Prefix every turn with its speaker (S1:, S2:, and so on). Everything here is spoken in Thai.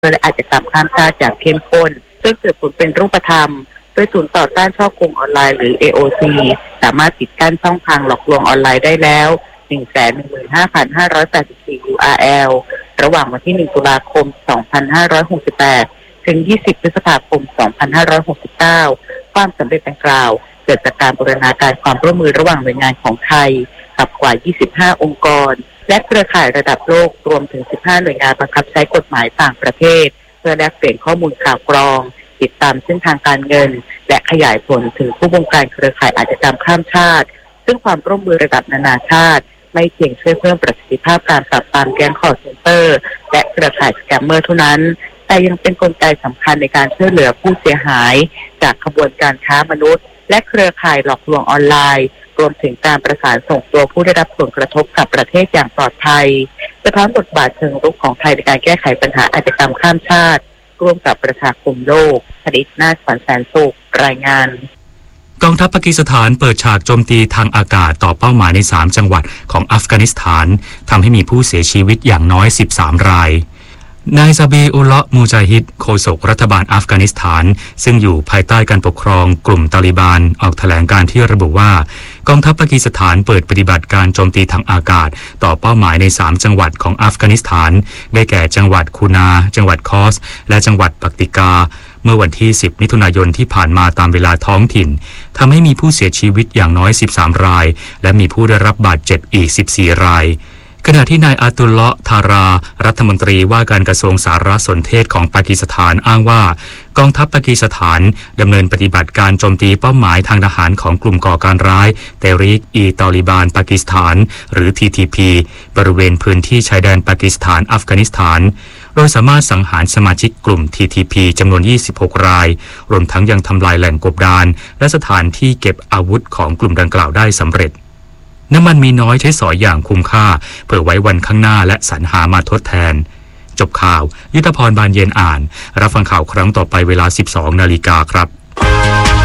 S1: และอาชญากรรมข้ามชาติอย่างเข้มข้นซึ่งเกิดผลเป็นรูปธรรมโดยศูนย์ต่อต้านฉ้อโกงออนไลน์หรือ AOC สามารถปิดกั้นช่องทางหลอกลวงออนไลน์ได้แล้ว 115,584 URL ระหว่างวันที่ 1 ตุลาคม 2568 ถึง 20 พฤษภาคม 2569 ความสำเร็จดังกล่าวเกิดจากการบูรณาการความร่วมมือระหว่างหน่วยงานของไทยกับกว่า 25 องค์กรและเครือข่ายระดับโลกรวมถึง 15 หน่วยงานบังคับใช้กฎหมายต่างประเทศเพื่อแลกเปลี่ยนข้อมูลข่าวกรองติดตามเส้นทางการเงินและขยายผลถึงผู้บงการเครือข่ายอาชญากรรมข้ามชาติซึ่งความร่วมมือระดับนานาชาติไม่เพียงช่วยเพิ่มประสิทธิภาพการปราบปรามแก๊งคอร์เซ็นเตอร์และเครือข่ายสแกมเมอร์เท่านั้นแต่ยังเป็นกลไกสำคัญในการช่วยเหลือผู้เสียหายจากขบวนการค้ามนุษย์และเครือข่ายหลอกลวงออนไลน์รวมถึงการประสานส่งตัวผู้ได้รับผลกระทบกับประเทศอย่างปลอดภัยสะท้อนบทบาทเชิงรุกของไทยในการแก้ไขปัญหาอาชญากรรมข้ามชาติร่วมกับประชาคมโลกผลิตนาถ ขวัญแสนสุขรายงาน
S2: กองทัพปากีสถานเปิดฉากโจมตีทางอากาศต่อเป้าหมายใน3จังหวัดของอัฟกานิสถานทำให้มีผู้เสียชีวิตอย่างน้อย13รายนายซาบีอุลเลาะห์มูจาฮิดโฆษกรัฐบาลอัฟกานิสถานซึ่งอยู่ภายใต้การปกครองกลุ่มตาลิบานออกแถลงการที่ระบุว่ากองทัพปากีสถานเปิดปฏิบัติการโจมตีทางอากาศต่อเป้าหมายใน3จังหวัดของอัฟกานิสถานได้แก่จังหวัดคูนาจังหวัดคอสและจังหวัดปักติกาเมื่อวันที่10มิถุนายนที่ผ่านมาตามเวลาท้องถิ่นทำให้มีผู้เสียชีวิตอย่างน้อย13รายและมีผู้ได้รับบาดเจ็บอีก14รายขณะที่นายอาตุลเลาะห์ทารารัฐมนตรีว่าการกระทรวงสารสนเทศของปากีสถานอ้างว่ากองทัพปากีสถานดำเนินปฏิบัติการโจมตีเป้าหมายทางทหารของกลุ่มก่อการร้ายเตริกอีตอลิบานปากีสถานหรือ TTP บริเวณพื้นที่ชายแดนปากีสถานอัฟกานิสถานโดยสามารถสังหารสมาชิกกลุ่ม TTP จำนวน26รายรวมทั้งยังทำลายแหล่งกบดานและสถานที่เก็บอาวุธของกลุ่มดังกล่าวได้สำเร็จน้ำมันมีน้อยใช้สอยอย่างคุ้มค่าเพื่อไว้วันข้างหน้าและสรรหามาทดแทนจบข่าวยุทธพรบานเย็นอ่านรับฟังข่าวครั้งต่อไปเวลา 12 นาฬิกาครับ